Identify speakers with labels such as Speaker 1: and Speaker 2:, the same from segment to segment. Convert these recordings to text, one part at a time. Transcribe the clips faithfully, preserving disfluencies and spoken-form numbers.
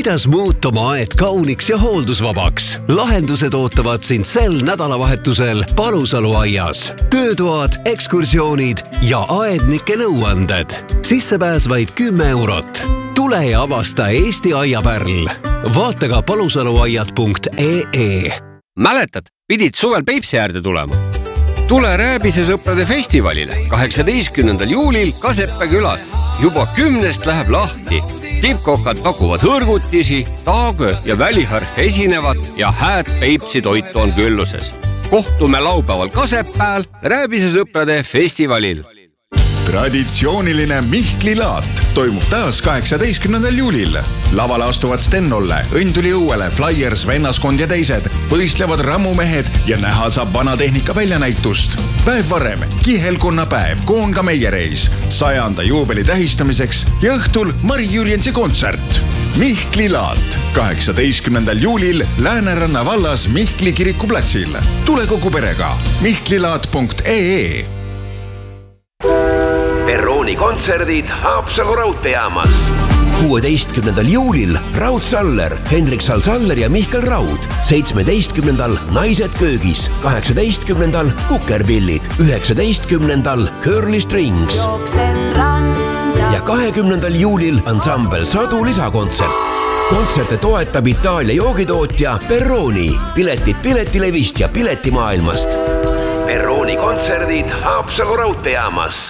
Speaker 1: kuidas muuta oma aed kauniks ja hooldusvabaks? Lahendused ootavad sind sel nädalavahetusel Palusalu aias. Töötoad, ekskursioonid ja aednike nõuanded. Sissepääs vaid kümme eurot. Tule ja avasta Eesti aiapärl. Vaata ka palusaluaiad punkt ee.
Speaker 2: Mäletad, pidid suvel Peipsi äärde tulema? Tule Rääbise sõprade festivalile kaheksateistkümnendal juulil Kasepää külas. Juba kümnest läheb lahti. Tippkokad pakuvad hõrgutisi, taagö ja väliharf esinevad ja hääd Peipsi toitu on külluses. Kohtume laupäeval Kasepääl Rääbise sõprade festivalil.
Speaker 3: Traditsiooniline Mihkli laat toimub taas kaheksateistkümnendal juulil. Lavale astuvad Stennolle, Õnduli õuele, Flyers, Vennaskond ja teised, võistlevad rammumehed ja näha saab vanatehnika väljanäitust. Päev varem, kihelkonna päev, Koonga meiereis, sajanda juubeli tähistamiseks ja õhtul Mari Jürjensi kontsert. Mihkli laat kaheksateistkümnendal juulil Lääneranna vallas Mihkli kirikuplatsil. Tule kogu perega mihklilaat punkt ee.
Speaker 4: Perrooni kontserdid Haapsalu raudteejaamas.
Speaker 1: kuueteistkümnendal juulil Raud Saller, Henrik Sal-Saller ja Mihkel Raud. seitsmeteistkümnendal Naised köögis, kaheksateistkümnendal Kukerpillid, üheksateistkümnendal Curly Strings ja kahekümnendal juulil ansambel Sadu lisakontsert. Kontserte toetab Itaalia joogitootja Perrooni. Piletid Piletilevist ja Piletimaailmast.
Speaker 4: Perrooni kontserdid Haapsalu raudteejaamas.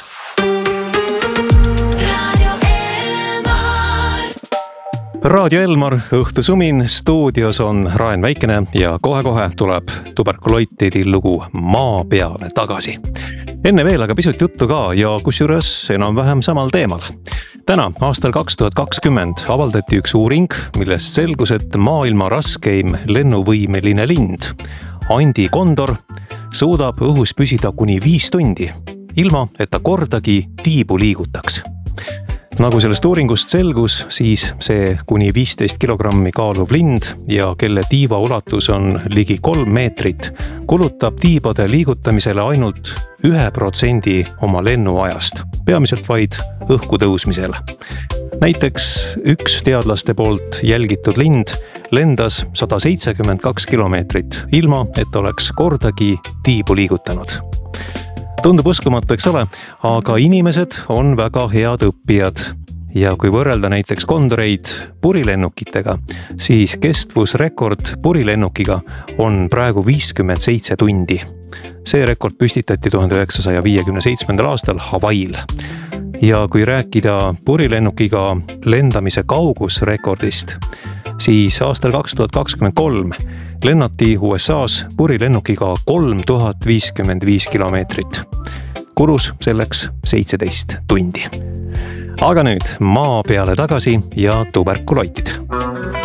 Speaker 5: Raadio Elmar, õhtusumin, stuudios on Raen Väikene ja kohe-kohe tuleb tuberkuloitidi lugu maa peale tagasi. Enne veel aga pisut juttu ka ja kusjuures enam-vähem samal teemal. Täna, aastal kaks tuhat kakskümmend, avaldati üks uuring, millest selgus, et maailma raskeim lennuvõimeline lind, Andi Kondor, suudab õhus püsida kuni viis tundi, ilma et ta kordagi tiibu liigutaks. Nagu sellest uuringust selgus, siis see kuni viisteist kilogrammi kaaluv lind ja kelle tiiva ulatus on ligi kolm meetrit, kulutab tiibade liigutamisele ainult ühe protsendi oma lennuajast, peamiselt vaid õhku tõusmisele. Näiteks üks teadlaste poolt jälgitud lind lendas sada seitsekümmend kaks kilomeetrit, ilma et oleks kordagi tiibu liigutanud. Tundub uskumatu, eks ole, aga inimesed on väga head õppijad. Ja kui võrrelda näiteks kondoreid purilennukitega, siis kestvusrekord purilennukiga on praegu viiskümmend seitse tundi. See rekord püstitati tuhande üheksasaja viiekümne seitsmendal aastal Hawaiil. Ja kui rääkida purilennukiga lendamise kaugusrekordist, siis aastal kaks tuhat kakskümmend kolm lennati U S A's purilennukiga kolm tuhat viiskümmend viis kilomeetrit. Kulus selleks seitseteist tundi. Aga nüüd maa peale tagasi ja tuberkuloitid.